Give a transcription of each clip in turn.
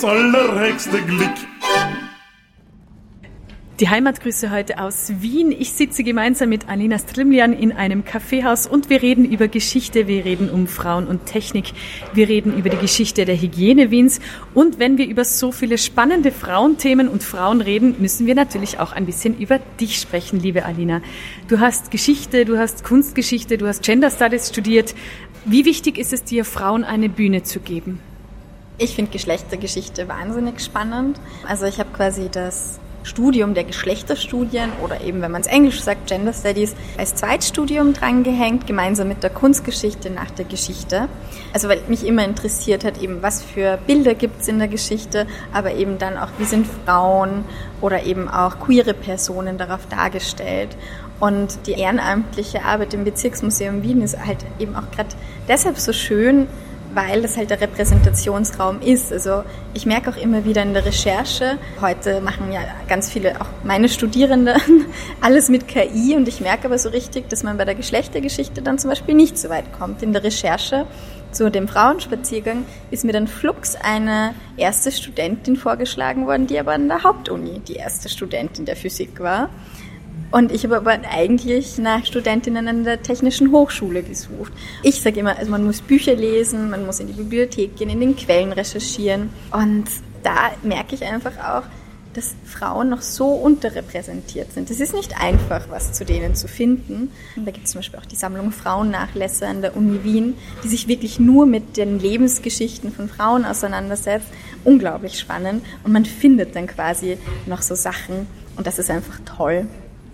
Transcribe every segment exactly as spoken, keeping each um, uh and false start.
allerhöchste Glück. Die Heimatgrüße heute aus Wien. Ich sitze gemeinsam mit Alina Strimlian in einem Kaffeehaus und wir reden über Geschichte, wir reden um Frauen und Technik, wir reden über die Geschichte der Hygiene Wiens und wenn wir über so viele spannende Frauenthemen und Frauen reden, müssen wir natürlich auch ein bisschen über dich sprechen, liebe Alina. Du hast Geschichte, du hast Kunstgeschichte, du hast Gender Studies studiert. Wie wichtig ist es dir, Frauen eine Bühne zu geben? Ich finde Geschlechtergeschichte wahnsinnig spannend. Also ich habe quasi das Studium der Geschlechterstudien oder eben, wenn man es Englisch sagt, Gender Studies, als Zweitstudium drangehängt, gemeinsam mit der Kunstgeschichte nach der Geschichte. Also weil mich immer interessiert hat, eben was für Bilder gibt es in der Geschichte, aber eben dann auch, wie sind Frauen oder eben auch queere Personen darauf dargestellt. Und die ehrenamtliche Arbeit im Bezirksmuseum Wien ist halt eben auch gerade deshalb so schön, weil das halt der Repräsentationsraum ist. Also ich merke auch immer wieder in der Recherche, heute machen ja ganz viele, auch meine Studierenden, alles mit K I und ich merke aber so richtig, dass man bei der Geschlechtergeschichte dann zum Beispiel nicht so weit kommt. In der Recherche zu dem Frauenspaziergang ist mir dann flugs eine erste Studentin vorgeschlagen worden, die aber an der Hauptuni die erste Studentin der Physik war. Und ich habe aber eigentlich nach Studentinnen an der Technischen Hochschule gesucht. Ich sage immer, also man muss Bücher lesen, man muss in die Bibliothek gehen, in den Quellen recherchieren. Und da merke ich einfach auch, dass Frauen noch so unterrepräsentiert sind. Es ist nicht einfach, was zu denen zu finden. Da gibt es zum Beispiel auch die Sammlung Frauennachlässe an der Uni Wien, die sich wirklich nur mit den Lebensgeschichten von Frauen auseinandersetzt. Unglaublich spannend. Und man findet dann quasi noch so Sachen. Und das ist einfach toll.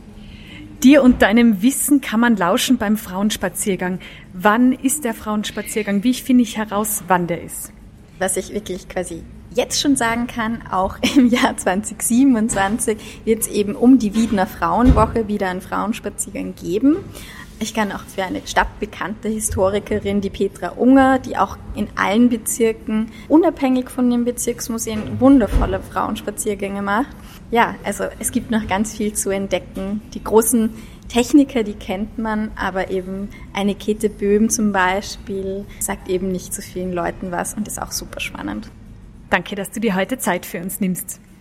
Dir und deinem Wissen kann man lauschen beim Frauenspaziergang. Wann ist der Frauenspaziergang? Wie finde ich heraus, wann der ist? Was ich wirklich quasi jetzt schon sagen kann, auch im Jahr zwanzig siebenundzwanzig wird es eben um die Wiedner Frauenwoche wieder einen Frauenspaziergang geben. Ich kann auch für eine stadtbekannte Historikerin, die Petra Unger, die auch in allen Bezirken, unabhängig von den Bezirksmuseen, wundervolle Frauenspaziergänge macht. Ja, also es gibt noch ganz viel zu entdecken. Die großen Techniker, die kennt man, aber eben eine Käthe Böhm zum Beispiel sagt eben nicht so vielen Leuten was und ist auch super spannend. Danke, dass du dir heute Zeit für uns nimmst.